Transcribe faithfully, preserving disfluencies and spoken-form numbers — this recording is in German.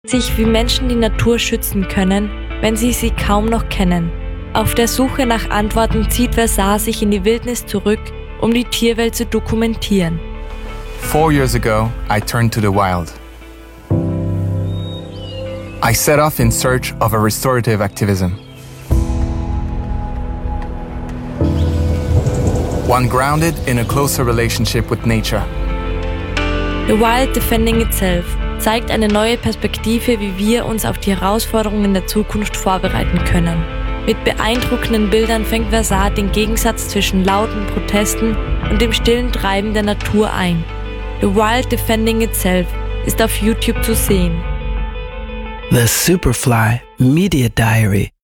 sich, wie Menschen die Natur schützen können, wenn sie sie kaum noch kennen. Auf der Suche nach Antworten zieht Versar sich in die Wildnis zurück, um die Tierwelt zu dokumentieren. Four years ago, I turned to the wild. I set off in search of a restorative activism. One grounded in a closer relationship with nature. The Wild Defending Itself zeigt eine neue Perspektive, wie wir uns auf die Herausforderungen der Zukunft vorbereiten können. Mit beeindruckenden Bildern fängt Versar den Gegensatz zwischen lauten Protesten und dem stillen Treiben der Natur ein. The Wild Defending Itself ist auf YouTube zu sehen. The Superfly Media Diary